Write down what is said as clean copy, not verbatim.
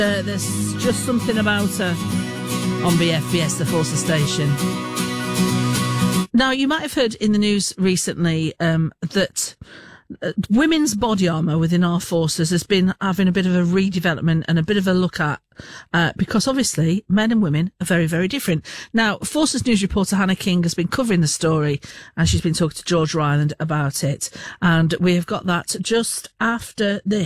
There's just something about her on BFBS, the Forces station. Now, you might have heard in the news recently that women's body armour within our forces has been having a bit of a redevelopment and a bit of a look at, because obviously men and women are very, very different. Now, Forces News reporter Hannah King has been covering the story and she's been talking to George Ryland about it. And we have got that just after this.